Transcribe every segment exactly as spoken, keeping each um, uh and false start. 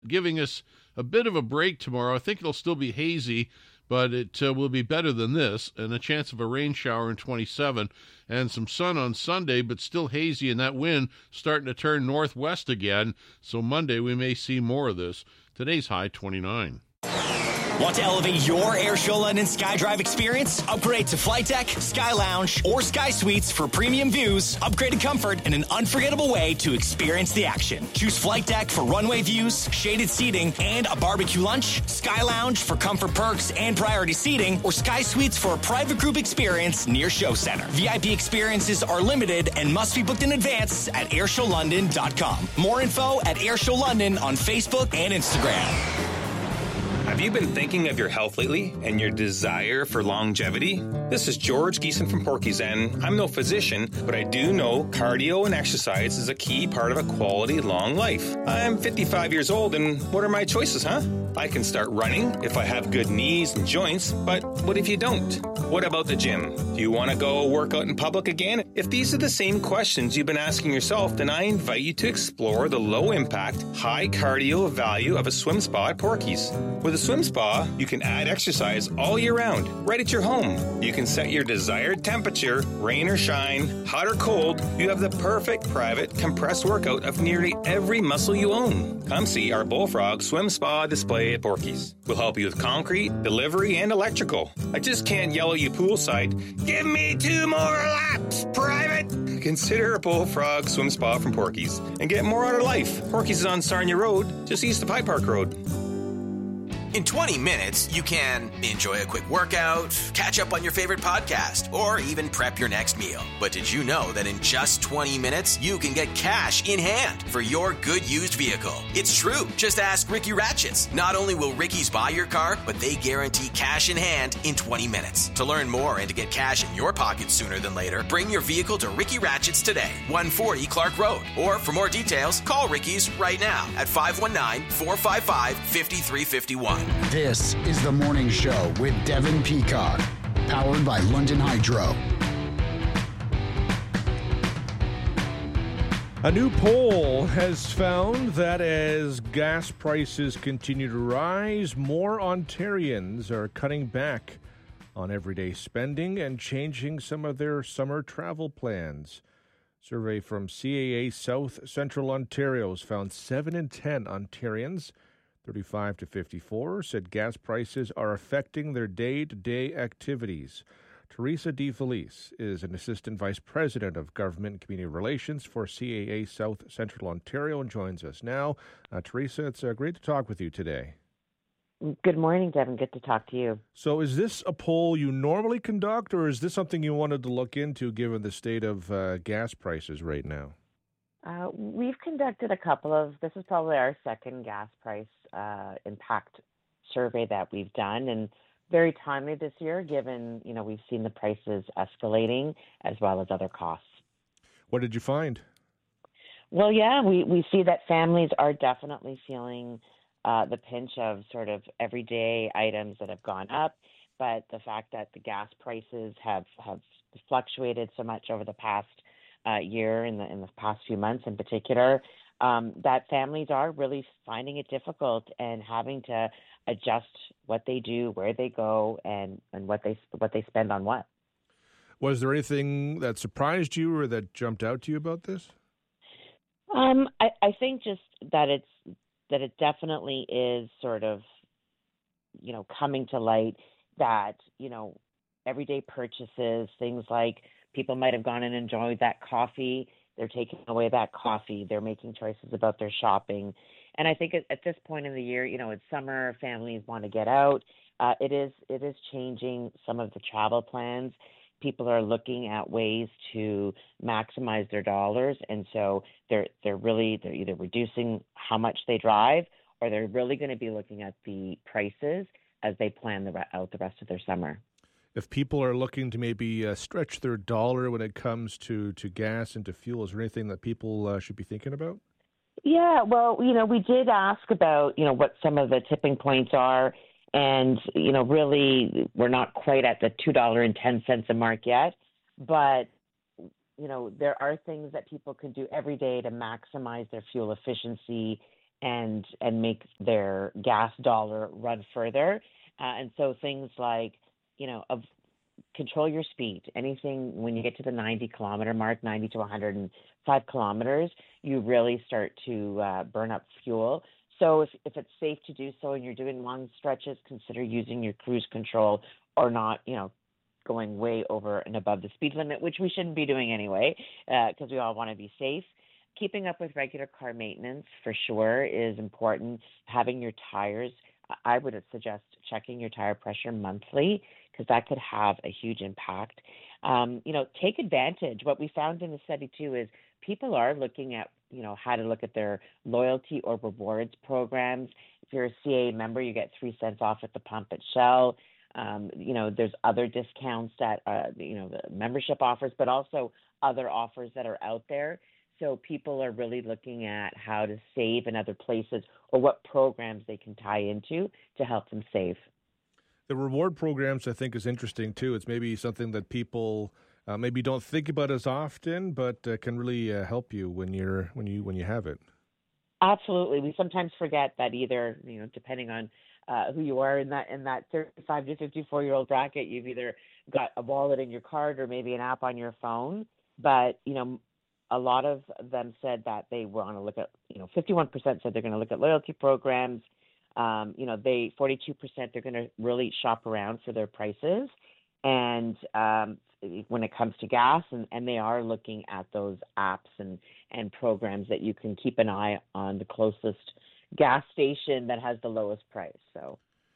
giving us a bit of a break tomorrow. I think it'll still be hazy, but it uh, will be better than this, and a chance of a rain shower in twenty-seven, and some sun on Sunday, but still hazy, and that wind starting to turn northwest again, so Monday we may see more of this. Today's high, twenty-nine. Want to elevate your Airshow London SkyDrive experience? Upgrade to Flight Deck, Sky Lounge, or Sky Suites for premium views, upgraded comfort, and an unforgettable way to experience the action. Choose Flight Deck for runway views, shaded seating, and a barbecue lunch, Sky Lounge for comfort perks and priority seating, or Sky Suites for a private group experience near Show Center. V I P experiences are limited and must be booked in advance at airshow london dot com. More info at Airshow London on Facebook and Instagram. Have you been thinking of your health lately and your desire for longevity? This is George Geeson from Porky's, and I'm no physician, but I do know cardio and exercise is a key part of a quality long life. I'm fifty-five years old, and what are my choices, huh? I can start running if I have good knees and joints, but what if you don't? What about the gym? Do you want to go work out in public again? If these are the same questions you've been asking yourself, then I invite you to explore the low-impact, high-cardio value of a swim spa at Porky's. With a swim spa, you can add exercise all year round, right at your home. You can set your desired temperature, rain or shine, hot or cold. You have the perfect private compressed workout of nearly every muscle you own. Come see our Bullfrog Swim Spa display at Porky's. We'll help you with concrete, delivery, and electrical. I just can't yell at you poolside, give me two more laps, private! Consider a Bullfrog Swim Spa from Porky's and get more out of life. Porky's is on Sarnia Road, just east of High Park Road. In twenty minutes, you can enjoy a quick workout, catch up on your favorite podcast, or even prep your next meal. But did you know that in just twenty minutes, you can get cash in hand for your good used vehicle? It's true. Just ask Ricky Ratchets. Not only will Ricky's buy your car, but they guarantee cash in hand in twenty minutes. To learn more and to get cash in your pocket sooner than later, bring your vehicle to Ricky Ratchets today, one forty Clark Road. Or for more details, call Ricky's right now at five one nine, four five five, five three five one. This is The Morning Show with Devin Peacock, powered by London Hydro. A new poll has found that as gas prices continue to rise, more Ontarians are cutting back on everyday spending and changing some of their summer travel plans. Survey from C A A South Central Ontario has found seven in ten Ontarians thirty-five to fifty-four said gas prices are affecting their day-to-day activities. Teresa DeFelice is an Assistant Vice President of Government and Community Relations for C A A South Central Ontario and joins us now. Uh, Teresa, it's uh, great to talk with you today. Good morning, Devin. Good to talk to you. So is this a poll you normally conduct, or is this something you wanted to look into given the state of uh, gas prices right now? Uh, we've conducted a couple of, this is probably our second gas price uh, impact survey that we've done, and very timely this year given, you know, we've seen the prices escalating as well as other costs. What did you find? Well, yeah, we, we see that families are definitely feeling uh, the pinch of sort of everyday items that have gone up, but the fact that the gas prices have, have fluctuated so much over the past Uh, year in the in the past few months in particular, um, that families are really finding it difficult and having to adjust what they do, where they go, and, and what they what they spend on what. Was there anything that surprised you or that jumped out to you about this? Um, I, I think just that it's that it definitely is sort of, you know, coming to light that, you know, everyday purchases, things like people might have gone and enjoyed that coffee. They're taking away that coffee. They're making choices about their shopping. And I think at, at this point in the year, you know, it's summer, families want to get out. Uh, it is it is changing some of the travel plans. People are looking at ways to maximize their dollars. And so they're they're really, they're either reducing how much they drive, or they're really going to be looking at the prices as they plan the, out the rest of their summer. If people are looking to maybe uh, stretch their dollar when it comes to, to gas and to fuel, is there anything that people uh, should be thinking about? Yeah, well, you know, we did ask about, you know, what some of the tipping points are. And, you know, really, we're not quite at the two dollars and ten cents a mark yet. But, you know, there are things that people can do every day to maximize their fuel efficiency and and make their gas dollar run further. Uh, and so things like, you know, of control your speed. Anything when you get to the ninety kilometer mark, ninety to one hundred five kilometers, you really start to uh, burn up fuel. So if, if it's safe to do so and you're doing long stretches, consider using your cruise control or not, you know, going way over and above the speed limit, which we shouldn't be doing anyway, because uh, we all want to be safe. Keeping up with regular car maintenance for sure is important. Having your tires, I would suggest checking your tire pressure monthly, because that could have a huge impact. Um, you know, take advantage. What we found in the study too is people are looking at, you know, how to look at their loyalty or rewards programs. If you're a C A A member, you get three cents off at the pump at Shell. Um, you know, there's other discounts that, uh, you know, the membership offers, but also other offers that are out there. So people are really looking at how to save in other places or what programs they can tie into to help them save. The reward programs, I think, is interesting, too. It's maybe something that people uh, maybe don't think about as often, but uh, can really uh, help you when you're when you when you have it. Absolutely. We sometimes forget that either, you know, depending on uh, who you are in that in that thirty-five to fifty-four year old bracket, you've either got a wallet in your card or maybe an app on your phone. But, you know, a lot of them said that they want to look at, you know, fifty-one percent said they're going to look at loyalty programs. Um, you know, they forty-two percent they're going to really shop around for their prices. And um, when it comes to gas, and, and they are looking at those apps and, and programs that you can keep an eye on the closest gas station that has the lowest price. So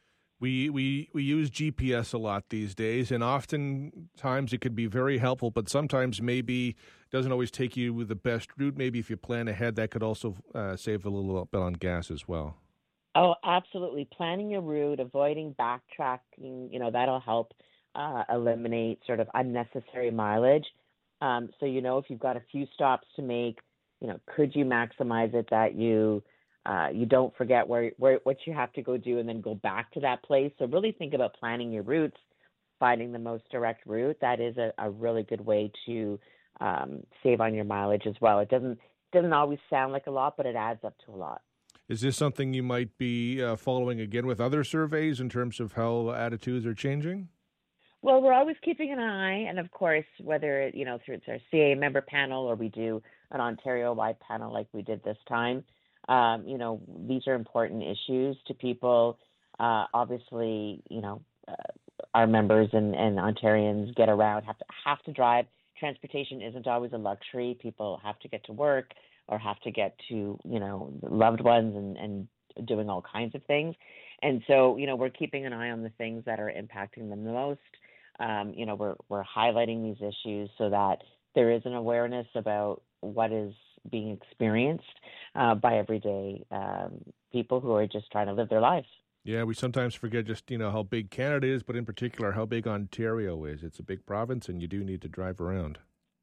we we we use G P S a lot these days, and oftentimes it could be very helpful, but sometimes maybe doesn't always take you with the best route. Maybe if you plan ahead, that could also uh, save a little bit on gas as well. Oh, absolutely. Planning your route, avoiding backtracking, you know, that'll help uh, eliminate sort of unnecessary mileage. Um, so, you know, if you've got a few stops to make, you know, could you maximize it that you uh, you don't forget where, where what you have to go do and then go back to that place? So really think about planning your routes, finding the most direct route. That is a, a really good way to um, save on your mileage as well. It doesn't doesn't always sound like a lot, but it adds up to a lot. Is this something you might be uh, following again with other surveys in terms of how attitudes are changing? Well, we're always keeping an eye, and of course, whether you know through our C A A member panel or we do an Ontario-wide panel like we did this time, um, you know, these are important issues to people. Uh, obviously, you know, uh, our members and, and Ontarians get around, have to have to drive. Transportation isn't always a luxury. People have to get to work or have to get to, you know, loved ones and, and doing all kinds of things. And so, you know, we're keeping an eye on the things that are impacting them the most. Um, you know, we're we're highlighting these issues so that there is an awareness about what is being experienced uh, by everyday um, people who are just trying to live their lives. Yeah, we sometimes forget just, you know, how big Canada is, but in particular how big Ontario is. It's a big province, and you do need to drive around.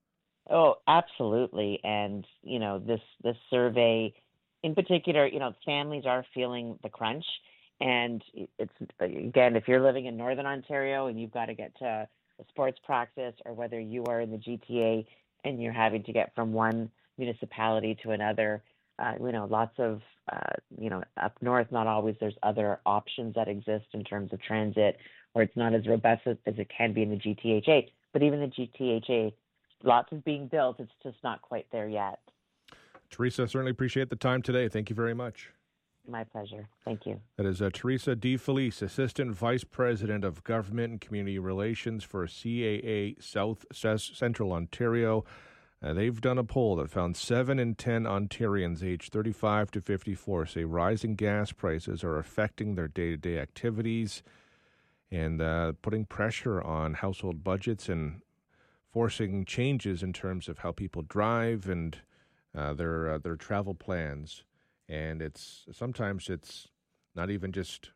Oh, absolutely. And, you know, this, this survey in particular, you know, families are feeling the crunch. And it's, again, if you're living in Northern Ontario and you've got to get to a sports practice, or whether you are in the G T A and you're having to get from one municipality to another, uh, you know, lots of, uh, you know, up north, not always there's other options that exist in terms of transit, or it's not as robust as, as it can be in the G T H A. But even the G T H A, lots is being built. It's just not quite there yet. Teresa, I certainly appreciate the time today. Thank you very much. My pleasure. Thank you. That is uh, Teresa DeFelice, Assistant Vice President of Government and Community Relations for C A A South Central Ontario. Uh, they've done a poll that found seven in ten Ontarians aged thirty-five to fifty-four say rising gas prices are affecting their day-to-day activities and uh, putting pressure on household budgets and forcing changes in terms of how people drive and uh, their uh, their travel plans. And it's sometimes it's not even just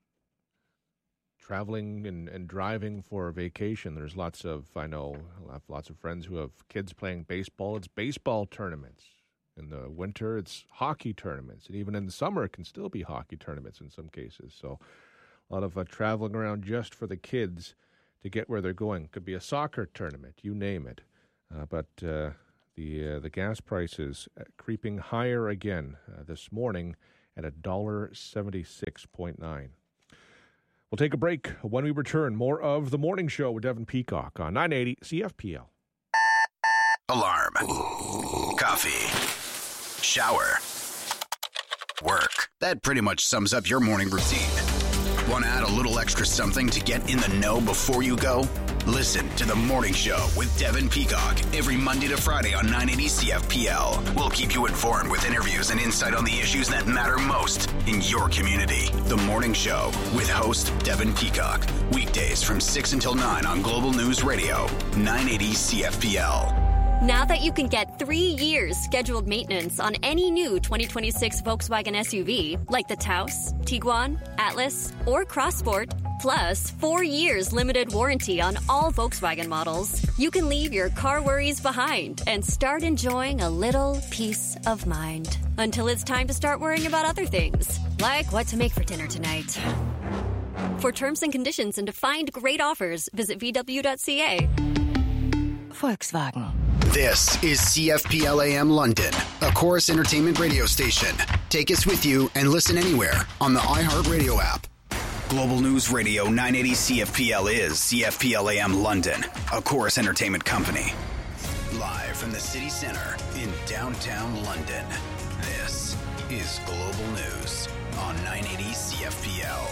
traveling and, and driving for a vacation. There's lots of, I know, I have lots of friends who have kids playing baseball. It's baseball tournaments. In the winter, it's hockey tournaments. And even in the summer, it can still be hockey tournaments in some cases. So a lot of uh, traveling around just for the kids to get where they're going. Could be a soccer tournament, you name it. Uh, but uh, the uh, the gas prices uh, creeping higher again uh, this morning, at one dollar seventy-six point nine. We'll take a break. When we return, more of The Morning Show with Devin Peacock on nine eighty C F P L. Alarm. Coffee. Shower. Work. That pretty much sums up your morning routine. Want to add a little extra something to get in the know before you go? Listen to The Morning Show with Devin Peacock every Monday to Friday on nine eighty C F P L. We'll keep you informed with interviews and insight on the issues that matter most in your community. The Morning Show with host Devin Peacock. Weekdays from six until nine on Global News Radio, nine eighty C F P L. Now that you can get three years scheduled maintenance on any new twenty twenty-six Volkswagen S U V, like the Taos, Tiguan, Atlas, or Crossport, plus four years limited warranty on all Volkswagen models, you can leave your car worries behind and start enjoying a little peace of mind. Until it's time to start worrying about other things, like what to make for dinner tonight. For terms and conditions and to find great offers, visit V W dot C A. Volkswagen. This is C F P L A M London, a Chorus Entertainment radio station. Take us with you and listen anywhere on the iHeartRadio app. Global News Radio nine eighty C F P L is C F P L A M London, a Chorus Entertainment company. Live from the city center in downtown London, this is Global News on nine eighty C F P L.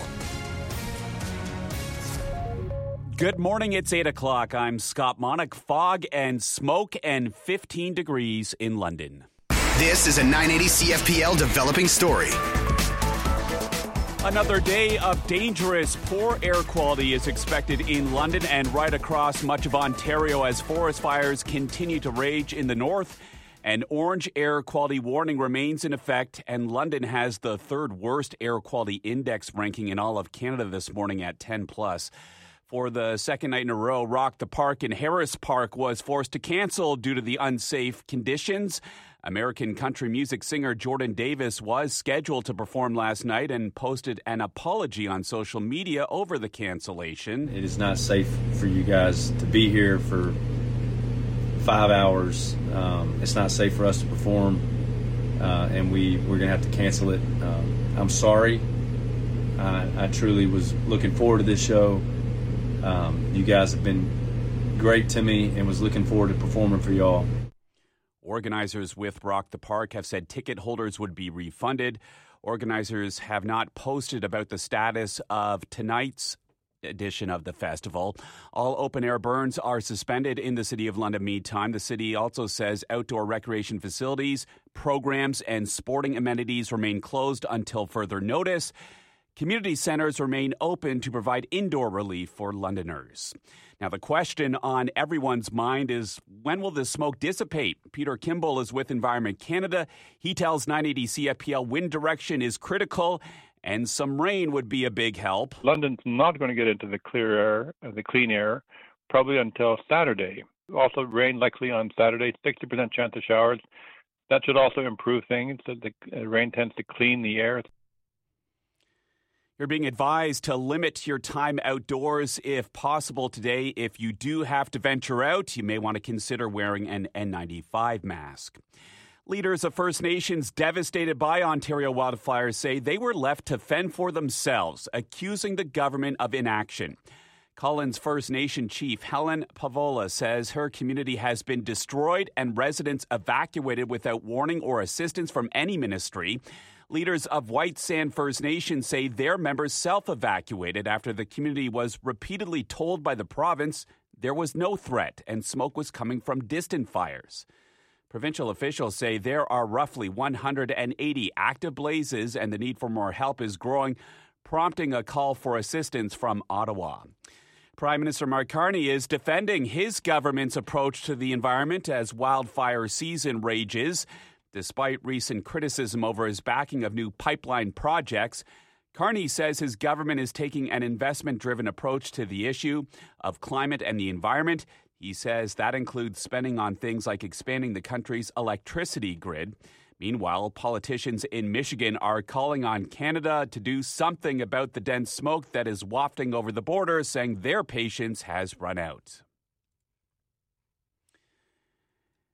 Good morning, it's eight o'clock. I'm Scott Monick. Fog and smoke and fifteen degrees in London. This is a nine eighty C F P L developing story. Another day of dangerous, poor air quality is expected in London and right across much of Ontario as forest fires continue to rage in the north. An orange air quality warning remains in effect, and London has the third worst air quality index ranking in all of Canada this morning at ten plus. For the second night in a row, Rock the Park in Harris Park was forced to cancel due to the unsafe conditions. American country music singer Jordan Davis was scheduled to perform last night and posted an apology on social media over the cancellation. It is not safe for you guys to be here for five hours. Um, it's not safe for us to perform, uh, and we, we're going to have to cancel it. Um, I'm sorry. I, I truly was looking forward to this show. Um, you guys have been great to me and was looking forward to performing for y'all. Organizers with Rock the Park have said ticket holders would be refunded. Organizers have not posted about the status of tonight's edition of the festival. All open-air burns are suspended in the City of London meantime. The city also says outdoor recreation facilities, programs, and sporting amenities remain closed until further notice. Community centres remain open to provide indoor relief for Londoners. Now, the question on everyone's mind is, when will the smoke dissipate? Peter Kimball is with Environment Canada. He tells nine eighty C F P L wind direction is critical and some rain would be a big help. London's not going to get into the clear air, uh, the clean air, probably until Saturday. Also, rain likely on Saturday, sixty percent chance of showers. That should also improve things. The uh, rain tends to clean the air. You're being advised to limit your time outdoors if possible today. If you do have to venture out, you may want to consider wearing an N ninety-five mask. Leaders of First Nations devastated by Ontario wildfires say they were left to fend for themselves, accusing the government of inaction. Collins First Nation Chief Helen Pavola says her community has been destroyed and residents evacuated without warning or assistance from any ministry. Leaders of White Sand First Nation say their members self-evacuated after the community was repeatedly told by the province there was no threat and smoke was coming from distant fires. Provincial officials say there are roughly one hundred eighty active blazes and the need for more help is growing, prompting a call for assistance from Ottawa. Prime Minister Mark Carney is defending his government's approach to the environment as wildfire season rages. Despite recent criticism over his backing of new pipeline projects, Carney says his government is taking an investment-driven approach to the issue of climate and the environment. He says that includes spending on things like expanding the country's electricity grid. Meanwhile, politicians in Michigan are calling on Canada to do something about the dense smoke that is wafting over the border, saying their patience has run out.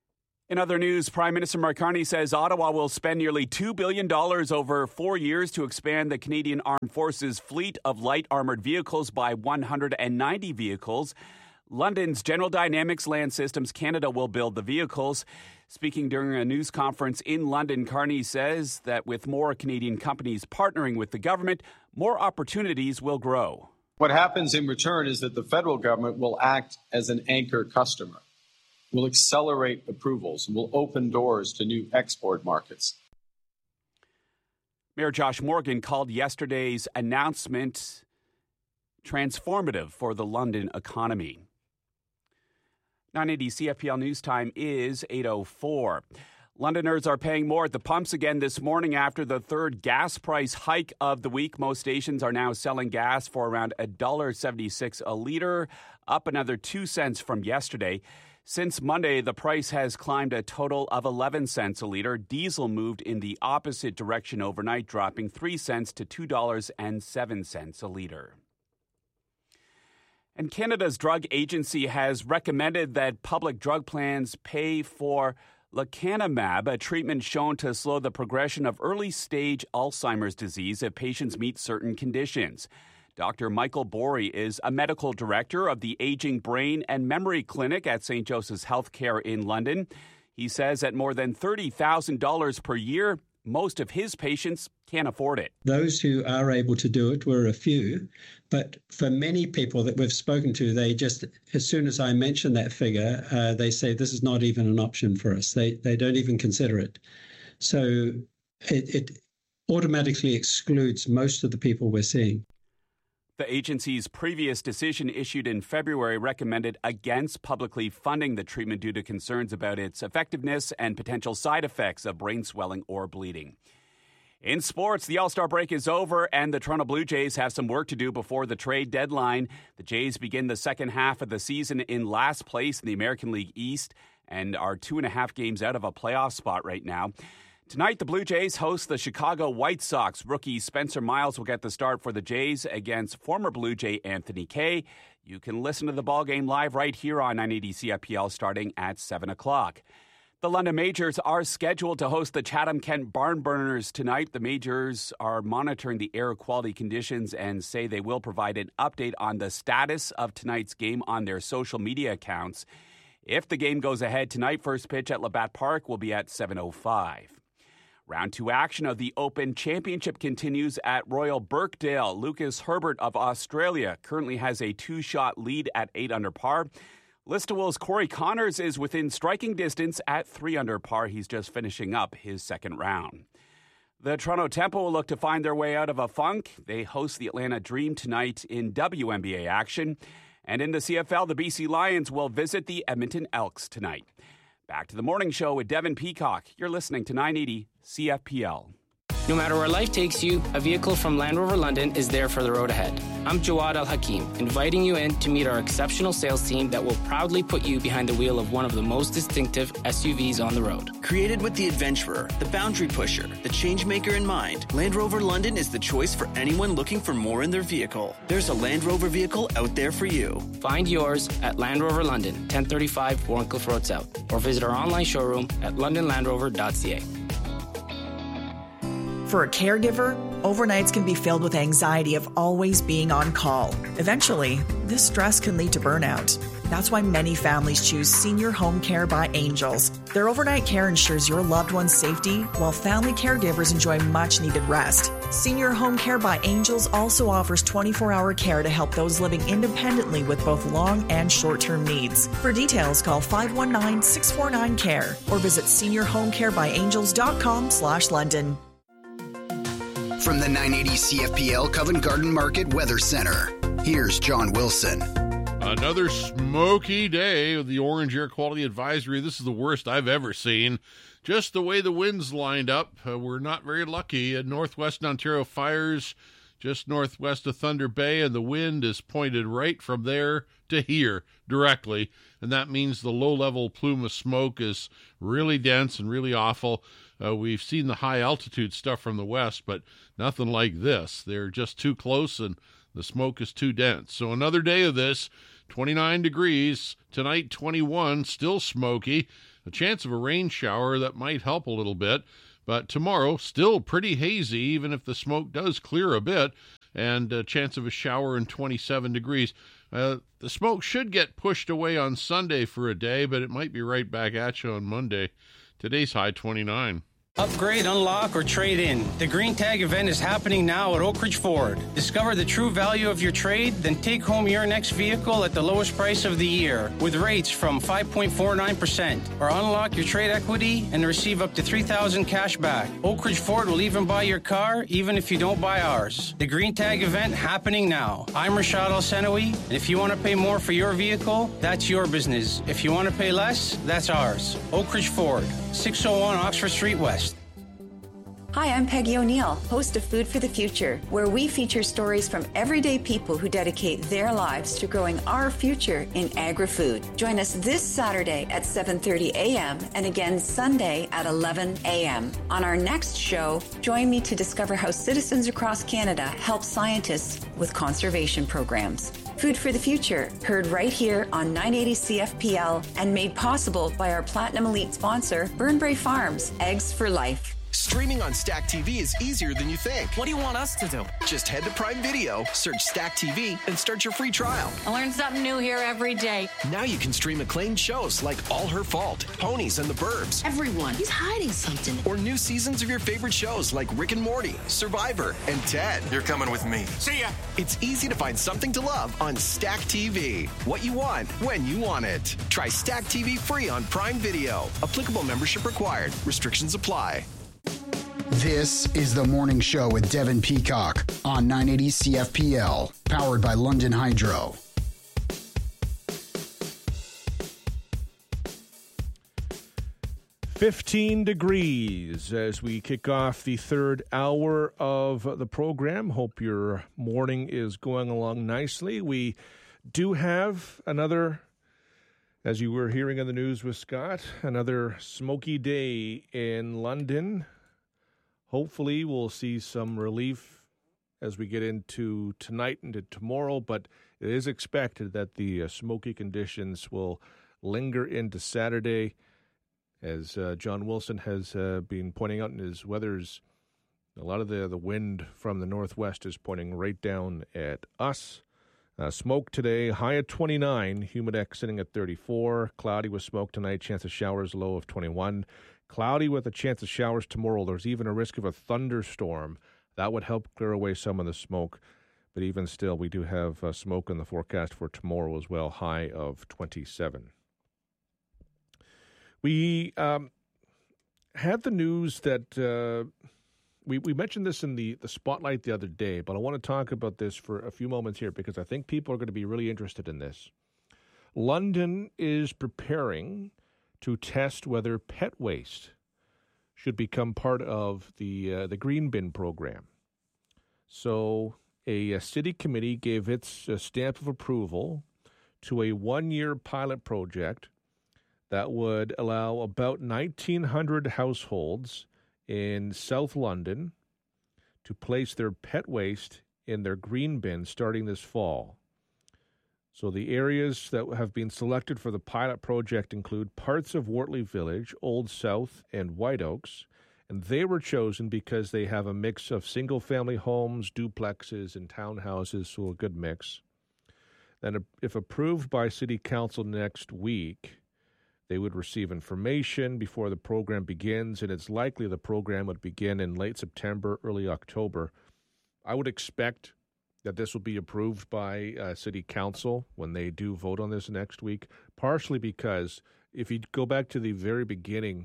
In other news, Prime Minister Mark Carney says Ottawa will spend nearly two billion dollars over four years to expand the Canadian Armed Forces fleet of light armoured vehicles by one hundred ninety vehicles. London's General Dynamics Land Systems Canada will build the vehicles. Speaking during a news conference in London, Carney says that with more Canadian companies partnering with the government, more opportunities will grow. What happens in return is that the federal government will act as an anchor customer, will accelerate approvals, and will open doors to new export markets. Mayor Josh Morgan called yesterday's announcement transformative for the London economy. nine eighty C F P L News Time is eight oh four. Londoners are paying more at the pumps again this morning after the third gas price hike of the week. Most stations are now selling gas for around one dollar seventy-six a litre, up another two cents from yesterday. Since Monday, the price has climbed a total of eleven cents a litre. Diesel moved in the opposite direction overnight, dropping three cents to two dollars and seven cents a litre. And Canada's drug agency has recommended that public drug plans pay for lecanemab, a treatment shown to slow the progression of early-stage Alzheimer's disease if patients meet certain conditions. Doctor Michael Borey is a medical director of the Aging Brain and Memory Clinic at Saint Joseph's Healthcare in London. He says at more than thirty thousand dollars per year, most of his patients can't afford it. Those who are able to do it were a few, but for many people that we've spoken to, they just, as soon as I mention that figure, uh, they say this is not even an option for us. They they don't even consider it. So it, it automatically excludes most of the people we're seeing. The agency's previous decision issued in February recommended against publicly funding the treatment due to concerns about its effectiveness and potential side effects of brain swelling or bleeding. In sports, the All-Star break is over and the Toronto Blue Jays have some work to do before the trade deadline. The Jays begin the second half of the season in last place in the American League East and are two and a half games out of a playoff spot right now. Tonight, the Blue Jays host the Chicago White Sox. Rookie Spencer Miles will get the start for the Jays against former Blue Jay Anthony Kay. You can listen to the ballgame live right here on nine eighty C F P L starting at seven o'clock. The London Majors are scheduled to host the Chatham-Kent Barnburners tonight. The Majors are monitoring the air quality conditions and say they will provide an update on the status of tonight's game on their social media accounts. If the game goes ahead tonight, first pitch at Labatt Park will be at seven oh five. Round two action of the Open Championship continues at Royal Birkdale. Lucas Herbert of Australia currently has a two-shot lead at eight under par. Listowel's Corey Connors is within striking distance at three under par. He's just finishing up his second round. The Toronto Temple will look to find their way out of a funk. They host the Atlanta Dream tonight in W N B A action. And in the C F L, the B C Lions will visit the Edmonton Elks tonight. Back to the morning show with Devin Peacock. You're listening to nine eighty C F P L. No matter where life takes you, a vehicle from Land Rover London is there for the road ahead. I'm Jawad Al-Hakim, inviting you in to meet our exceptional sales team that will proudly put you behind the wheel of one of the most distinctive S U Vs on the road. Created with the adventurer, the boundary pusher, the changemaker in mind, Land Rover London is the choice for anyone looking for more in their vehicle. There's a Land Rover vehicle out there for you. Find yours at Land Rover London, ten thirty-five Warncliffe Road South, or visit our online showroom at london land rover dot c a. For a caregiver, overnights can be filled with anxiety of always being on call. Eventually, this stress can lead to burnout. That's why many families choose Senior Home Care by Angels. Their overnight care ensures your loved one's safety, while family caregivers enjoy much-needed rest. Senior Home Care by Angels also offers twenty-four hour care to help those living independently with both long and short-term needs. For details, call five one nine, six four nine, C A R E or visit senior home care by angels dot com slash London. From the nine eighty C F P L Covent Garden Market Weather Center, here's John Wilson. Another smoky day of the Orange Air Quality Advisory. This is the worst I've ever seen. Just the way the winds lined up, uh, we're not very lucky. Uh, Northwest Ontario fires just northwest of Thunder Bay, and the wind is pointed right from there to here directly, and that means the low-level plume of smoke is really dense and really awful. Uh, we've seen the high-altitude stuff from the west, but nothing like this. They're just too close, and the smoke is too dense. So another day of this, twenty-nine degrees. Tonight, twenty-one, still smoky. A chance of a rain shower that might help a little bit, but tomorrow still pretty hazy, even if the smoke does clear a bit, and a chance of a shower in twenty-seven degrees. Uh, the smoke should get pushed away on Sunday for a day, but it might be right back at you on Monday. Today's high twenty-nine. Upgrade, unlock, or trade in. The Green Tag event is happening now at Oak Ridge Ford. Discover the true value of your trade, then take home your next vehicle at the lowest price of the year with rates from five point four nine percent. Or unlock your trade equity and receive up to three thousand dollars cash back. Oak Ridge Ford will even buy your car, even if you don't buy ours. The Green Tag event happening now. I'm Rashad Al-Senawi, and if you want to pay more for your vehicle, that's your business. If you want to pay less, that's ours. Oak Ridge Ford, six oh one Oxford Street West. Hi, I'm Peggy O'Neill, host of Food for the Future, where we feature stories from everyday people who dedicate their lives to growing our future in agri-food. Join us this Saturday at seven thirty a.m. and again Sunday at eleven a.m. On our next show, join me to discover how citizens across Canada help scientists with conservation programs. Food for the Future, heard right here on nine eighty C F P L and made possible by our Platinum Elite sponsor, Burnbrae Farms, Eggs for Life. Streaming on Stack T V is easier than you think. What do you want us to do? Just head to Prime Video, search Stack T V, and start your free trial. I learn something new here every day. Now you can stream acclaimed shows like All Her Fault, Ponies and the Burbs. Everyone, he's hiding something. Or new seasons of your favorite shows like Rick and Morty, Survivor, and Ted. You're coming with me. See ya! It's easy to find something to love on Stack T V. What you want, when you want it. Try Stack T V free on Prime Video. Applicable membership required. Restrictions apply. This is The Morning Show with Devin Peacock on nine eighty C F P L, powered by London Hydro. fifteen degrees as we kick off the third hour of the program. Hope your morning is going along nicely. We do have another, as you were hearing on the news with Scott, another smoky day in London. Hopefully we'll see some relief as we get into tonight and to tomorrow, but it is expected that the uh, smoky conditions will linger into Saturday. As uh, John Wilson has uh, been pointing out in his weathers, a lot of the, the wind from the northwest is pointing right down at us. Uh, smoke today, high at twenty-nine, Humidex sitting at thirty-four, cloudy with smoke tonight, chance of showers, low of twenty-one. Cloudy with a chance of showers tomorrow. There's even a risk of a thunderstorm. That would help clear away some of the smoke. But even still, we do have uh, smoke in the forecast for tomorrow as well, high of twenty-seven. We um, had the news that uh, we, we mentioned this in the, the spotlight the other day, but I want to talk about this for a few moments here because I think people are going to be really interested in this. London is preparing to test whether pet waste should become part of the uh, the green bin program. So a, a city committee gave its uh, stamp of approval to a one-year pilot project that would allow about nineteen hundred households in South London to place their pet waste in their green bin starting this fall. So the areas that have been selected for the pilot project include parts of Wortley Village, Old South, and White Oaks, and they were chosen because they have a mix of single-family homes, duplexes, and townhouses, so a good mix. Then if approved by City Council next week, they would receive information before the program begins, and it's likely the program would begin in late September, early October. I would expect that this will be approved by uh, City Council when they do vote on this next week, partially because if you go back to the very beginning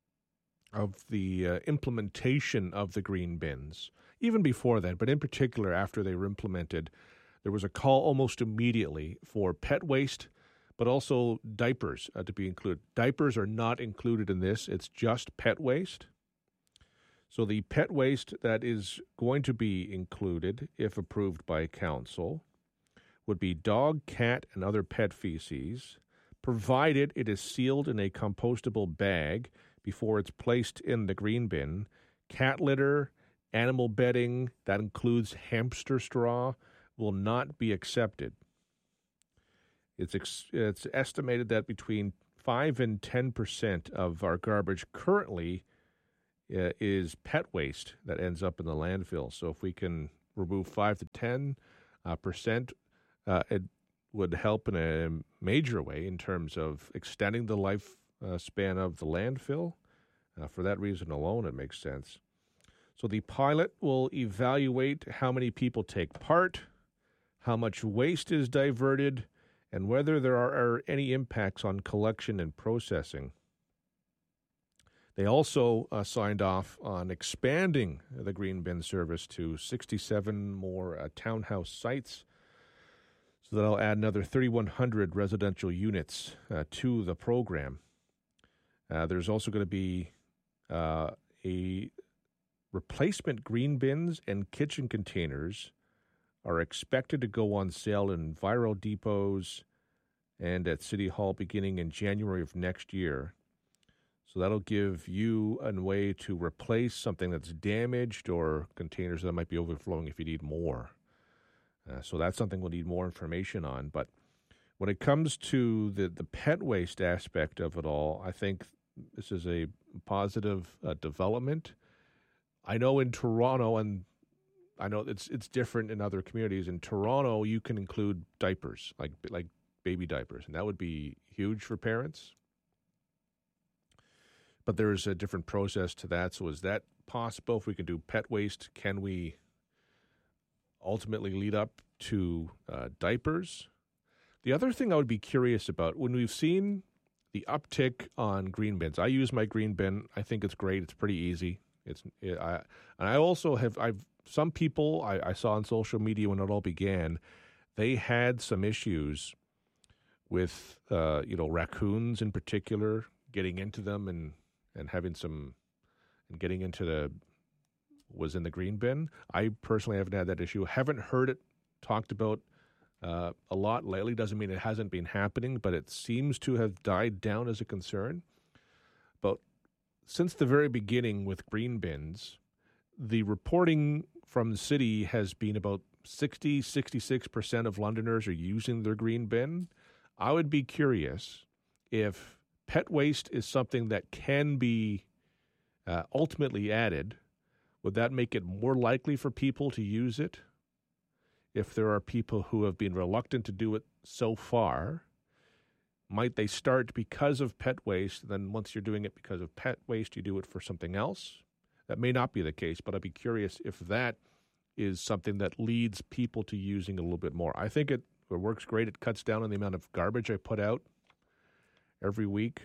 of the uh, implementation of the green bins, even before that, but in particular after they were implemented, there was a call almost immediately for pet waste, but also diapers uh, to be included. Diapers are not included in this. It's just pet waste. So the pet waste that is going to be included, if approved by council, would be dog, cat, and other pet feces, provided it is sealed in a compostable bag before it's placed in the green bin. Cat litter, animal bedding, that includes hamster straw, will not be accepted. It's ex- it's estimated that between five and ten percent of our garbage currently uh, is pet waste that ends up in the landfill. So if we can remove five to ten uh, percent, uh, it would help in a major way in terms of extending the life uh, span of the landfill. Uh, for that reason alone, it makes sense. So the pilot will evaluate how many people take part, how much waste is diverted, and whether there are, are any impacts on collection and processing. They also uh, signed off on expanding the green bin service to sixty-seven more uh, townhouse sites. So that'll add another thirty-one hundred residential units uh, to the program. Uh, there's also going to be uh, a replacement green bins and kitchen containers are expected to go on sale in Enviro depots and at City Hall beginning in January of next year. So that'll give you a way to replace something that's damaged or containers that might be overflowing if you need more. Uh, so that's something we'll need more information on. But when it comes to the, the pet waste aspect of it all, I think this is a positive uh, development. I know in Toronto, and I know it's it's different in other communities. In Toronto, you can include diapers, like like baby diapers, and that would be huge for parents. But there's a different process to that. So is that possible? If we can do pet waste, can we ultimately lead up to uh, diapers? The other thing I would be curious about, when we've seen the uptick on green bins, I use my green bin. I think it's great. It's pretty easy. It's it, I and I also have I've some people I, I saw on social media when it all began, they had some issues with uh, you know raccoons in particular getting into them and, and having some and getting into the was in the green bin. I personally haven't had that issue. Haven't heard it talked about uh, a lot lately. Doesn't mean it hasn't been happening, but it seems to have died down as a concern. But since the very beginning with green bins, the reporting from the city has been about sixty, sixty-six percent of Londoners are using their green bin. I would be curious if pet waste is something that can be uh, ultimately added. Would that make it more likely for people to use it? If there are people who have been reluctant to do it so far, might they start because of pet waste? Then once you're doing it because of pet waste, you do it for something else? That may not be the case, but I'd be curious if that is something that leads people to using a little bit more. I think it, it works great. It cuts down on the amount of garbage I put out every week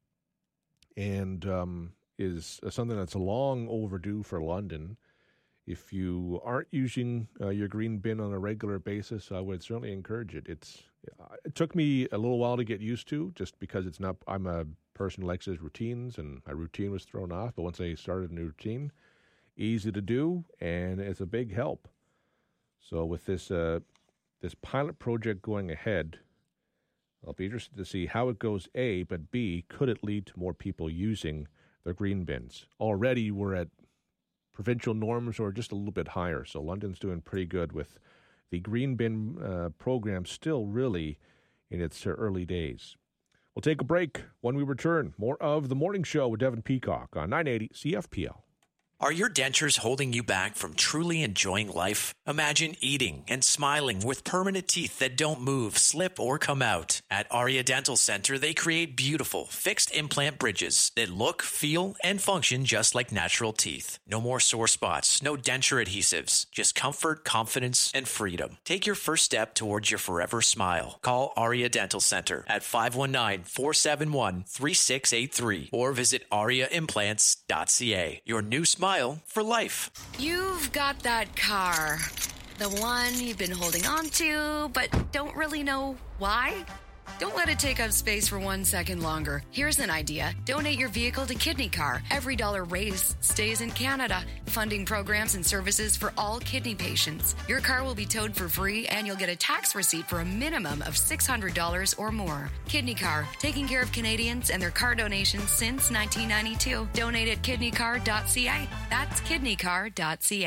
and um, is something that's long overdue for London. If you aren't using uh, your green bin on a regular basis, I would certainly encourage it. It's It took me a little while to get used to, just because it's not. I'm a person who likes his routines, and my routine was thrown off. But once I started a new routine, easy to do, and it's a big help. So with this uh, this pilot project going ahead, I'll be interested to see how it goes, A, but B, could it lead to more people using their green bins? Already we're at provincial norms or just a little bit higher, so London's doing pretty good with the green bin uh, program still really in its uh, early days. We'll take a break. When we return, more of The Morning Show with Devin Peacock on nine eighty C F P L. Are your dentures holding you back from truly enjoying life? Imagine eating and smiling with permanent teeth that don't move, slip, or come out. At Aria Dental Center, they create beautiful, fixed implant bridges that look, feel, and function just like natural teeth. No more sore spots, no denture adhesives, just comfort, confidence, and freedom. Take your first step towards your forever smile. Call Aria Dental Center at five one nine, four seven one, three six eight three or visit aria implants dot c a. Your new smile for life. You've got that car. The one you've been holding on to, but don't really know why? Don't let it take up space for one second longer. Here's an idea. Donate your vehicle to Kidney Car. Every dollar raised stays in Canada, funding programs and services for all kidney patients. Your car will be towed for free, and you'll get a tax receipt for a minimum of six hundred dollars or more. Kidney Car, taking care of Canadians and their car donations since nineteen ninety-two. Donate at kidney car dot c a. That's kidney car dot c a.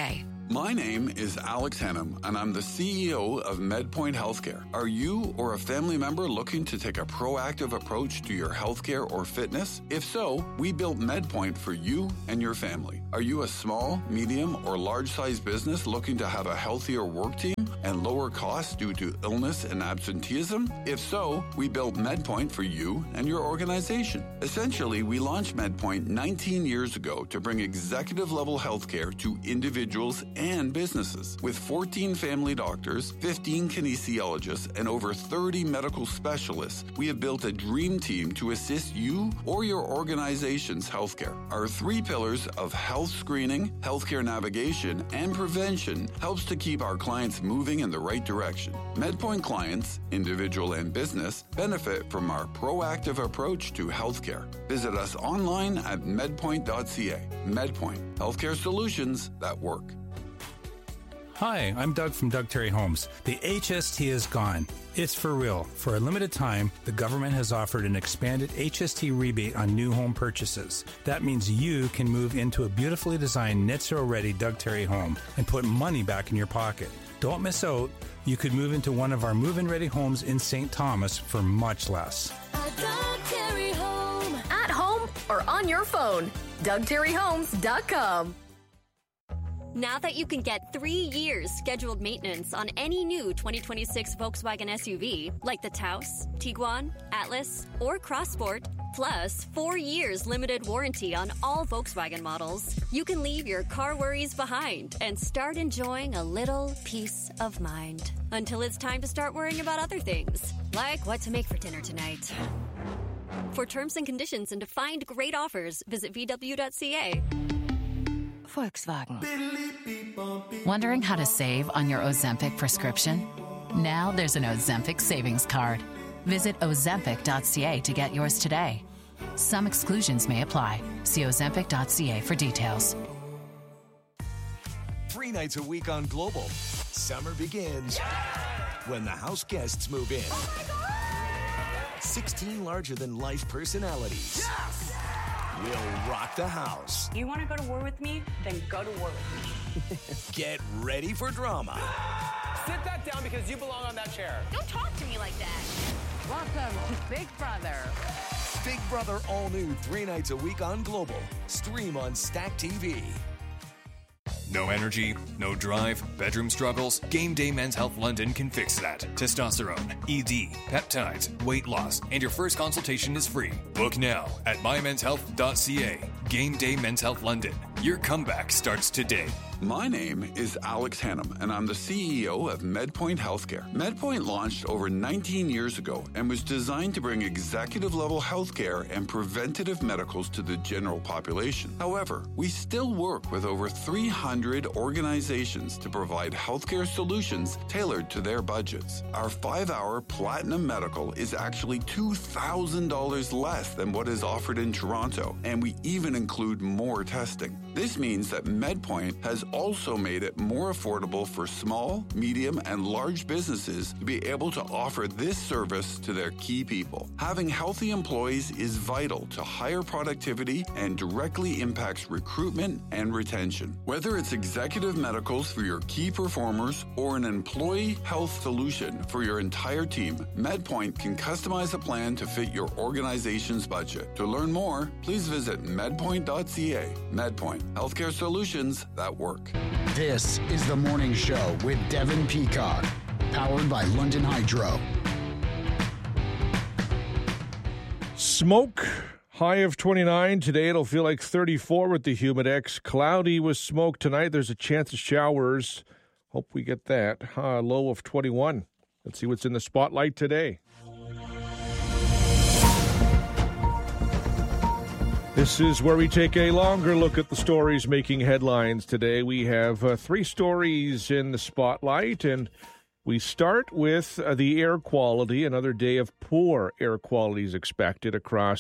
My name is Alex Hennum, and I'm the C E O of MedPoint Healthcare. Are you or a family member looking to take a proactive approach to your healthcare or fitness? If so, we built MedPoint for you and your family. Are you a small, medium, or large-sized business looking to have a healthier work team and lower costs due to illness and absenteeism? If so, we built MedPoint for you and your organization. Essentially, we launched MedPoint nineteen years ago to bring executive-level healthcare to individuals and businesses. With fourteen family doctors, fifteen kinesiologists, and over thirty medical specialists, we have built a dream team to assist you or your organization's healthcare. Our three pillars of health screening, healthcare navigation, and prevention helps to keep our clients moving in the right direction. MedPoint clients, individual and business, benefit from our proactive approach to healthcare. Visit us online at medpoint dot c a. MedPoint, healthcare solutions that work. Hi, I'm Doug from Doug Terry Homes. The H S T is gone. It's for real. For a limited time, the government has offered an expanded H S T rebate on new home purchases. That means you can move into a beautifully designed net zero ready Doug Terry home and put money back in your pocket. Don't miss out. You could move into one of our move-in ready homes in Saint Thomas for much less. A Doug Terry home. At home or on your phone. Doug Terry Homes dot com. Now that you can get three years scheduled maintenance on any new twenty twenty-six Volkswagen S U V, like the Taos, Tiguan, Atlas, or Crossport, plus four years limited warranty on all Volkswagen models, you can leave your car worries behind and start enjoying a little peace of mind. Until it's time to start worrying about other things, like what to make for dinner tonight. For terms and conditions and to find great offers, visit v w dot c a. Volkswagen. Wondering how to save on your Ozempic prescription? Now there's an Ozempic savings card. Visit ozempic dot c a to get yours today. Some exclusions may apply. See ozempic dot c a for details. Three nights a week on Global. Summer begins when the house guests move in. sixteen larger-than-life personalities. Yes! We'll rock the house. You want to go to war with me? Then go to war with me. Get ready for drama. Sit that down because you belong on that chair. Don't talk to me like that. Welcome to Big Brother. Big Brother all new three nights a week on Global. Stream on Stack T V. No energy, no drive, bedroom struggles? Game Day Men's Health London can fix that. Testosterone, E D, peptides, weight loss, and your first consultation is free. Book now at my mens health dot c a. Game Day Men's Health London. Your comeback starts today. My name is Alex Hennum, and I'm the C E O of MedPoint Healthcare. MedPoint launched over nineteen years ago and was designed to bring executive-level healthcare and preventative medicals to the general population. However, we still work with over three hundred organizations to provide healthcare solutions tailored to their budgets. Our five-hour Platinum Medical is actually two thousand dollars less than what is offered in Toronto, and we even include more testing. This means that MedPoint has also made it more affordable for small, medium, and large businesses to be able to offer this service to their key people. Having healthy employees is vital to higher productivity and directly impacts recruitment and retention. Whether it's executive medicals for your key performers or an employee health solution for your entire team, MedPoint can customize a plan to fit your organization's budget. To learn more, please visit medpoint dot c a. MedPoint, healthcare solutions that work. This is The Morning Show with Devin Peacock, powered by London Hydro. Smoke, high of twenty-nine. Today it'll feel like thirty-four with the Humidex. Cloudy with smoke tonight. There's a chance of showers. Hope we get that. Uh, low of twenty-one. Let's see what's in the spotlight today. This is where we take a longer look at the stories making headlines today. We have uh, three stories in the spotlight, and we start with uh, the air quality. Another day of poor air quality is expected across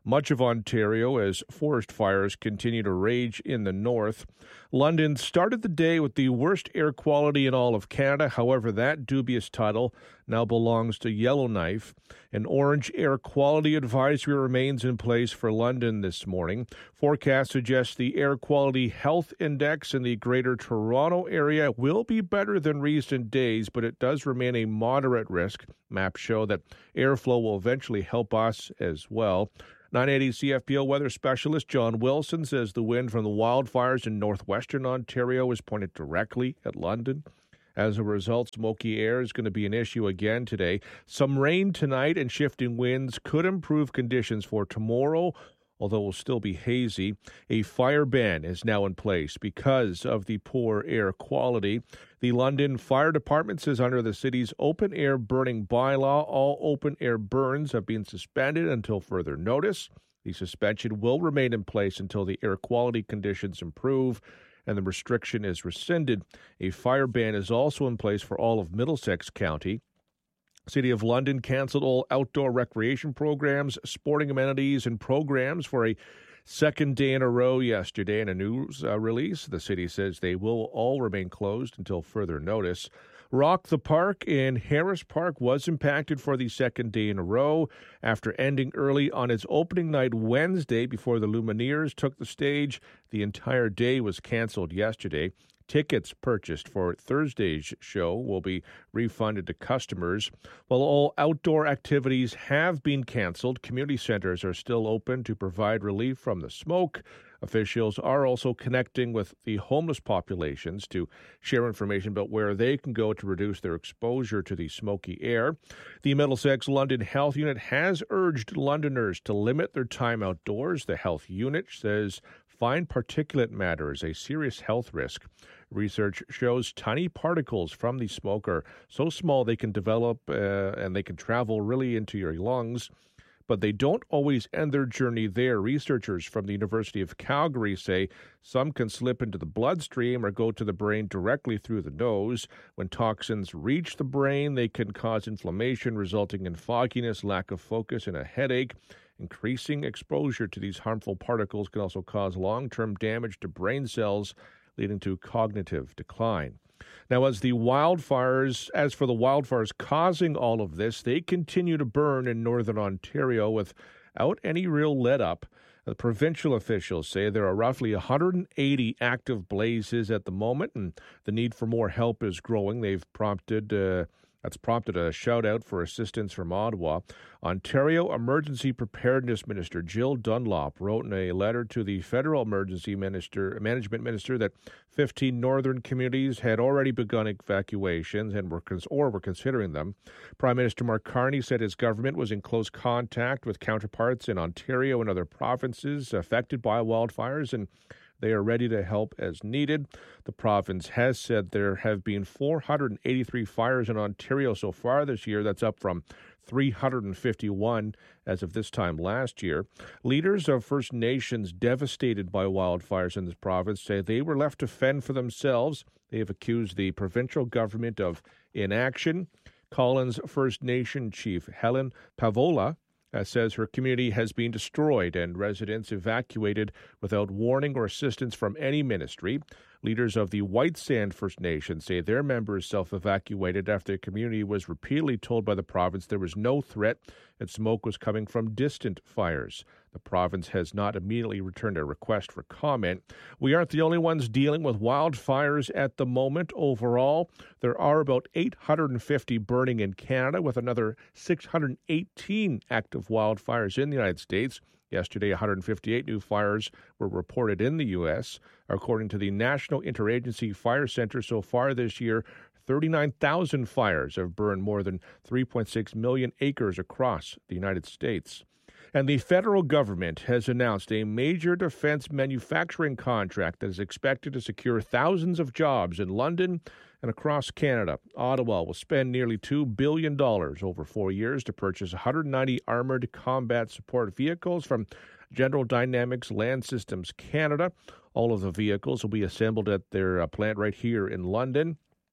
much of Ontario as forest fires continue to rage in the north. London started the day with the worst air quality in all of Canada. However, that dubious title now belongs to Yellowknife. An orange air quality advisory remains in place for London this morning. Forecasts suggest the air quality health index in the Greater Toronto area will be better than recent days, but it does remain a moderate risk. Maps show that airflow will eventually help us as well. nine eighty C F P L weather specialist John Wilson says the wind from the wildfires in northwestern Ontario is pointed directly at London. As a result, smoky air is going to be an issue again today. Some rain tonight and shifting winds could improve conditions for tomorrow, although it will still be hazy. A fire ban is now in place because of the poor air quality. The London Fire Department says under the city's open-air burning bylaw, all open-air burns have been suspended until further notice. The suspension will remain in place until the air quality conditions improve and the restriction is rescinded. A fire ban is also in place for all of Middlesex County. City of London canceled all outdoor recreation programs, sporting amenities, and programs for a second day in a row yesterday. In a news uh, release, the city says they will all remain closed until further notice. Rock the Park in Harris Park was impacted for the second day in a row after ending early on its opening night Wednesday before the Lumineers took the stage. The entire day was canceled yesterday. Tickets purchased for Thursday's show will be refunded to customers. While all outdoor activities have been canceled, community centers are still open to provide relief from the smoke. Officials are also connecting with the homeless populations to share information about where they can go to reduce their exposure to the smoky air. The Middlesex London Health Unit has urged Londoners to limit their time outdoors. The health unit says fine particulate matter is a serious health risk. Research shows tiny particles from the smoke are so small they can develop uh, and they can travel really into your lungs, but they don't always end their journey there. Researchers from the University of Calgary say some can slip into the bloodstream or go to the brain directly through the nose. When toxins reach the brain, they can cause inflammation, resulting in fogginess, lack of focus, and a headache. Increasing exposure to these harmful particles can also cause long-term damage to brain cells, leading to cognitive decline. Now, as the wildfires, as for the wildfires causing all of this, they continue to burn in northern Ontario without any real let-up. The provincial officials say there are roughly one hundred eighty active blazes at the moment, and the need for more help is growing. They've prompted uh, That's prompted a shout-out for assistance from Ottawa. Ontario Emergency Preparedness Minister Jill Dunlop wrote in a letter to the Federal Emergency Minister, Management Minister that fifteen northern communities had already begun evacuations and were or were considering them. Prime Minister Mark Carney said his government was in close contact with counterparts in Ontario and other provinces affected by wildfires, and they are ready to help as needed. The province has said there have been four hundred eighty-three fires in Ontario so far this year. That's up from three hundred fifty-one as of this time last year. Leaders of First Nations devastated by wildfires in this province say they were left to fend for themselves. They have accused the provincial government of inaction. Collins First Nation Chief Helen Pavola Uh, says her community has been destroyed and residents evacuated without warning or assistance from any ministry. Leaders of the White Sand First Nation say their members self-evacuated after the community was repeatedly told by the province there was no threat and smoke was coming from distant fires. The province has not immediately returned a request for comment. We aren't the only ones dealing with wildfires at the moment. Overall, there are about eight hundred fifty burning in Canada, with another six hundred eighteen active wildfires in the United States. Yesterday, one hundred fifty-eight new fires were reported in the U S. According to the National Interagency Fire Center, so far this year, thirty-nine thousand fires have burned more than three point six million acres across the United States. And the federal government has announced a major defense manufacturing contract that is expected to secure thousands of jobs in London and across Canada. Ottawa will spend nearly two billion dollars over four years to purchase one hundred ninety armored combat support vehicles from General Dynamics Land Systems Canada. All of the vehicles will be assembled at their uh, plant right here in London.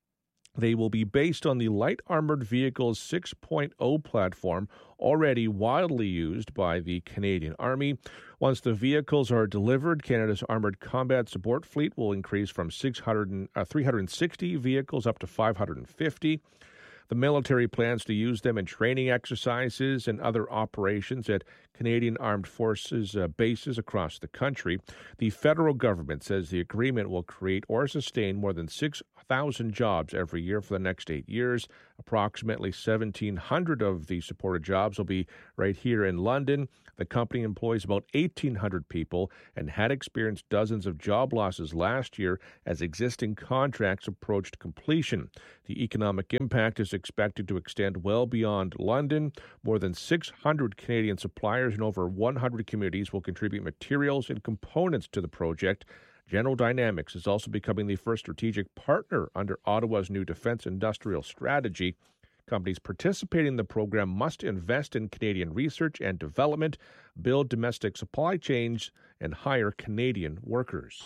They will be based on the Light Armored Vehicles six point oh platform, already widely used by the Canadian Army. Once the vehicles are delivered, Canada's Armored Combat Support Fleet will increase from six hundred, uh, three hundred sixty vehicles up to five hundred fifty. The military plans to use them in training exercises and other operations at Canadian Armed Forces uh, bases across the country. The federal government says the agreement will create or sustain more than six thousand jobs every year for the next eight years. Approximately seventeen hundred of the supported jobs will be right here in London. The company employs about eighteen hundred people and had experienced dozens of job losses last year as existing contracts approached completion. The economic impact is expected to extend well beyond London. More than six hundred Canadian suppliers in over one hundred communities will contribute materials and components to the project. General Dynamics is also becoming the first strategic partner under Ottawa's new defense industrial strategy. Companies participating in the program must invest in Canadian research and development, build domestic supply chains, and hire Canadian workers.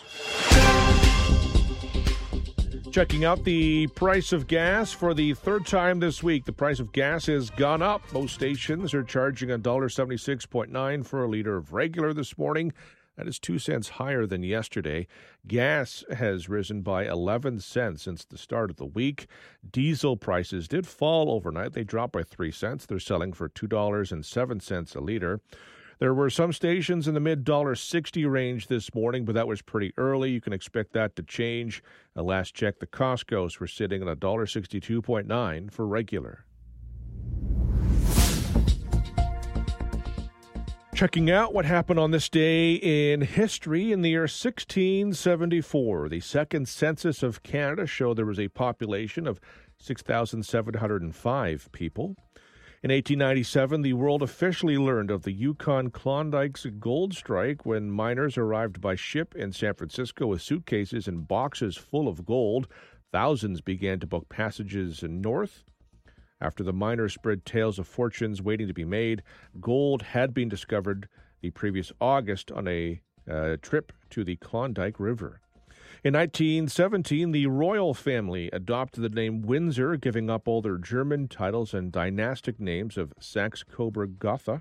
Checking out the price of gas for the third time this week. The price of gas has gone up. Most stations are charging one dollar seventy-six point nine for a liter of regular this morning. That is two cents higher than yesterday. Gas has risen by eleven cents since the start of the week. Diesel prices did fall overnight. They dropped by three cents. They're selling for two dollars and seven cents a liter. There were some stations in the mid one dollar sixty range this morning, but that was pretty early. You can expect that to change. Uh, last check, the Costco's were sitting at one dollar sixty-two point nine for regular. Checking out what happened on this day in history. In the year sixteen seventy-four, the second census of Canada showed there was a population of six thousand seven hundred five people. In eighteen ninety-seven, the world officially learned of the Yukon Klondike's gold strike when miners arrived by ship in San Francisco with suitcases and boxes full of gold. Thousands began to book passages north. After the miners spread tales of fortunes waiting to be made, gold had been discovered the previous August on a uh, trip to the Klondike River. In nineteen seventeen, the royal family adopted the name Windsor, giving up all their German titles and dynastic names of Saxe-Coburg-Gotha.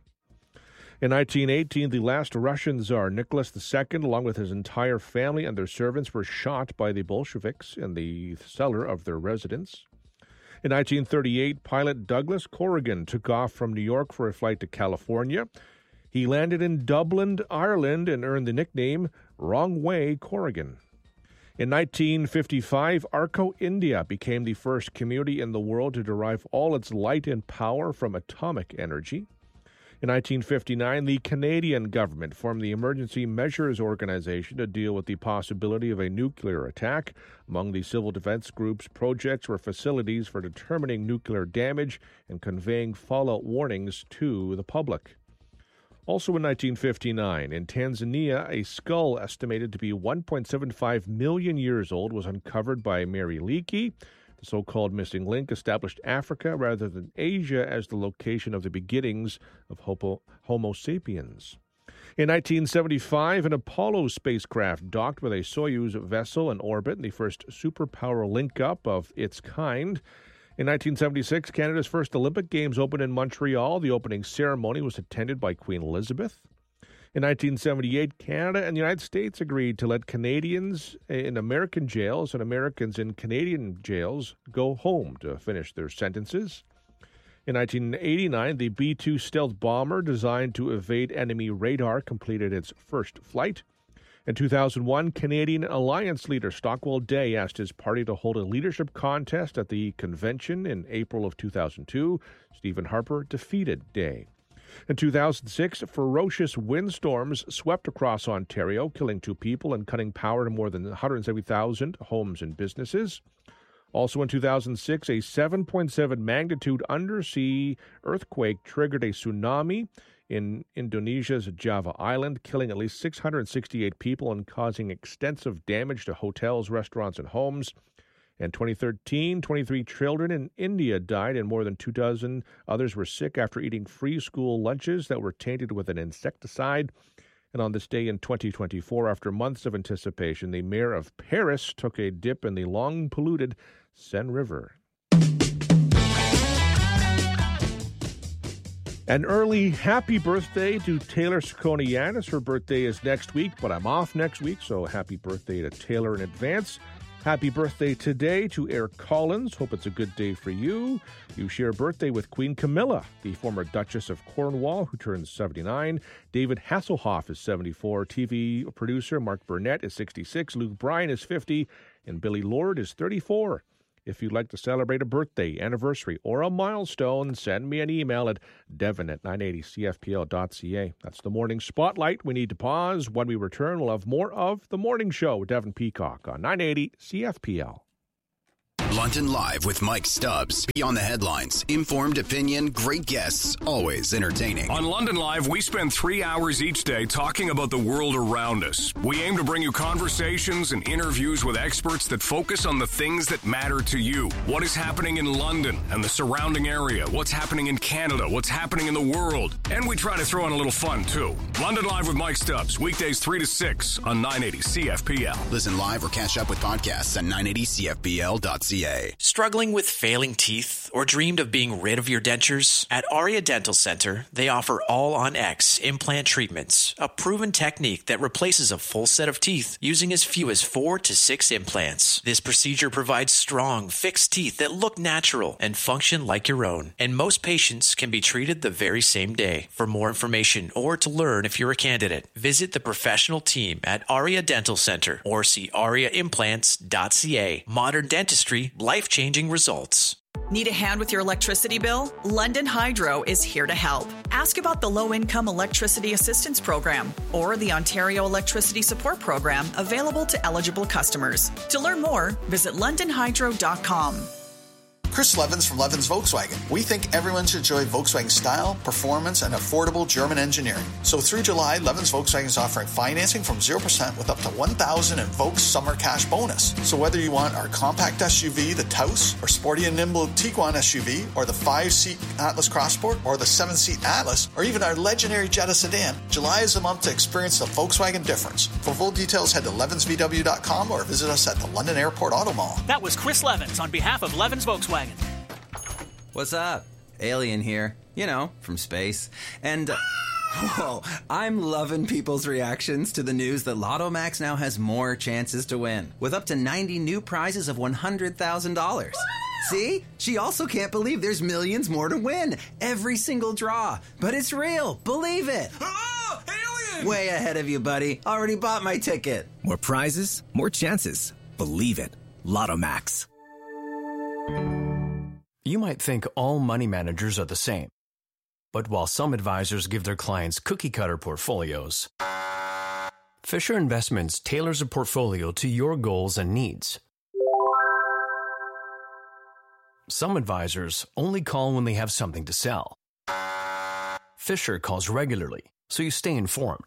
In nineteen eighteen, the last Russian Tsar, Nicholas the Second, along with his entire family and their servants, were shot by the Bolsheviks in the cellar of their residence. In nineteen thirty-eight, pilot Douglas Corrigan took off from New York for a flight to California. He landed in Dublin, Ireland, and earned the nickname Wrong Way Corrigan. In nineteen fifty-five, Arco, India became the first community in the world to derive all its light and power from atomic energy. In nineteen fifty-nine, the Canadian government formed the Emergency Measures Organization to deal with the possibility of a nuclear attack. Among the civil defense group's projects were facilities for determining nuclear damage and conveying fallout warnings to the public. Also in nineteen fifty-nine, in Tanzania, a skull estimated to be one point seven five million years old was uncovered by Mary Leakey. The so-called missing link established Africa rather than Asia as the location of the beginnings of Homo, Homo sapiens. In nineteen seventy-five, an Apollo spacecraft docked with a Soyuz vessel in orbit, the first superpower link-up of its kind. In nineteen seventy-six, Canada's first Olympic Games opened in Montreal. The opening ceremony was attended by Queen Elizabeth. In nineteen seventy-eight, Canada and the United States agreed to let Canadians in American jails and Americans in Canadian jails go home to finish their sentences. In nineteen eighty-nine, the B two stealth bomber designed to evade enemy radar completed its first flight. In two thousand one, Canadian Alliance leader Stockwell Day asked his party to hold a leadership contest at the convention in April of two thousand two. Stephen Harper defeated Day. In two thousand six, ferocious windstorms swept across Ontario, killing two people and cutting power to more than one hundred seventy thousand homes and businesses. Also in two thousand six, a seven point seven magnitude undersea earthquake triggered a tsunami in Indonesia's Java Island, killing at least six hundred sixty-eight people and causing extensive damage to hotels, restaurants, and homes. In twenty thirteen, twenty-three children in India died and more than two dozen others were sick after eating free school lunches that were tainted with an insecticide. And on this day in twenty twenty-four, after months of anticipation, the mayor of Paris took a dip in the long-polluted Seine River. An early happy birthday to Taylor Sakonianis. Her birthday is next week, but I'm off next week, so happy birthday to Taylor in advance. Happy birthday today to Eric Collins. Hope it's a good day for you. You share a birthday with Queen Camilla, the former Duchess of Cornwall, who turns seventy-nine. David Hasselhoff is seventy-four. T V producer Mark Burnett is sixty-six. Luke Bryan is fifty. And Billy Lord is thirty-four. If you'd like to celebrate a birthday, anniversary, or a milestone, send me an email at devon at nine eighty c f p l dot c a. That's the Morning Spotlight. We need to pause. When we return, we'll have more of The Morning Show with Devon Peacock on nine eighty C F P L. London Live with Mike Stubbs. Beyond the headlines, informed opinion, great guests, always entertaining. On London Live, we spend three hours each day talking about the world around us. We aim to bring you conversations and interviews with experts that focus on the things that matter to you. What is happening in London and the surrounding area? What's happening in Canada? What's happening in the world? And we try to throw in a little fun, too. London Live with Mike Stubbs, weekdays three to six on nine eighty C F P L. Listen live or catch up with podcasts at nine eighty c f p l dot c a. Struggling with failing teeth or dreamed of being rid of your dentures? At Aria Dental Center, they offer All-on-X implant treatments, a proven technique that replaces a full set of teeth using as few as four to six implants. This procedure provides strong, fixed teeth that look natural and function like your own. And most patients can be treated the very same day. For more information or to learn if you're a candidate, visit the professional team at Aria Dental Center or see aria implants dot c a. Modern dentistry, life-changing results. Need a hand with your electricity bill? London Hydro is here to help. Ask about the Low-Income Electricity Assistance Program or the Ontario Electricity Support Program available to eligible customers. To learn more, visit london hydro dot com. Chris Levins from Levins Volkswagen. We think everyone should enjoy Volkswagen style, performance, and affordable German engineering. So through July, Levins Volkswagen is offering financing from zero percent with up to one thousand dollars in Volks summer cash bonus. So whether you want our compact S U V, the Taos, or sporty and nimble Tiguan S U V, or the five-seat Atlas Crossport, or the seven-seat Atlas, or even our legendary Jetta sedan, July is the month to experience the Volkswagen difference. For full details, head to levins v w dot com or visit us at the London Airport Auto Mall. That was Chris Levins on behalf of Levins Volkswagen. What's up? Alien here. You know, from space. And, uh, whoa, I'm loving people's reactions to the news that Lotto Max now has more chances to win, with up to ninety new prizes of one hundred thousand dollars. See? She also can't believe there's millions more to win. Every single draw. But it's real. Believe it. Oh, alien! Way ahead of you, buddy. Already bought my ticket. More prizes, more chances. Believe it. Lotto Max. You might think all money managers are the same. But while some advisors give their clients cookie-cutter portfolios, Fisher Investments tailors a portfolio to your goals and needs. Some advisors only call when they have something to sell. Fisher calls regularly, so you stay informed.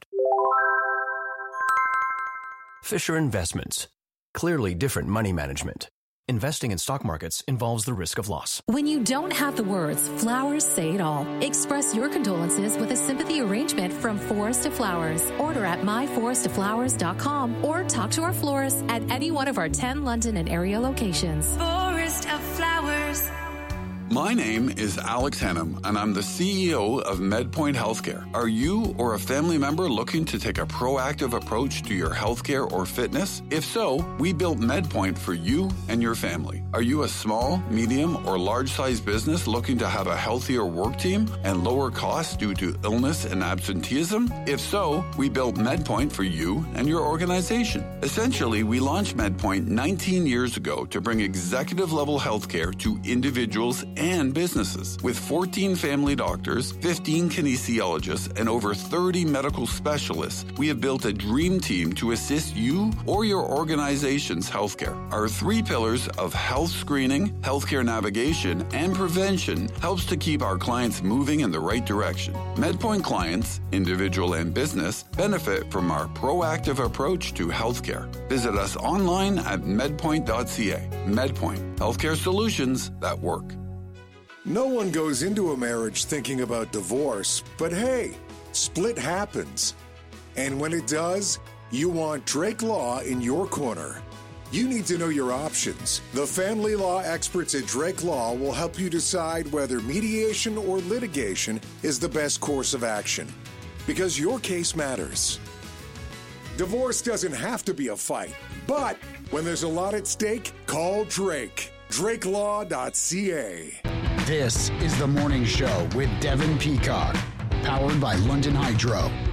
Fisher Investments. Clearly different money management. Investing in stock markets involves the risk of loss. When you don't have the words, flowers say it all. Express your condolences with a sympathy arrangement from Forest to Flowers. Order at my forest to flowers dot com or talk to our florist at any one of our ten London and area locations. Forest of Flowers. My name is Alex Hannum, and I'm the C E O of MedPoint Healthcare. Are you or a family member looking to take a proactive approach to your healthcare or fitness? If so, we built MedPoint for you and your family. Are you a small, medium, or large-sized business looking to have a healthier work team and lower costs due to illness and absenteeism? If so, we built MedPoint for you and your organization. Essentially, we launched MedPoint nineteen years ago to bring executive-level healthcare to individuals and businesses. With fourteen family doctors, fifteen kinesiologists, and over thirty medical specialists, we have built a dream team to assist you or your organization's healthcare. Our three pillars of health screening, healthcare navigation, and prevention helps to keep our clients moving in the right direction. MedPoint clients, individual and business, benefit from our proactive approach to healthcare. Visit us online at medpoint dot c a. MedPoint, healthcare solutions that work. No one goes into a marriage thinking about divorce, but hey, split happens. And when it does, you want Drake Law in your corner. You need to know your options. The family law experts at Drake Law will help you decide whether mediation or litigation is the best course of action. Because your case matters. Divorce doesn't have to be a fight, but when there's a lot at stake, call Drake. Drake Law dot C A. This is The Morning Show with Devin Peacock, powered by London Hydro.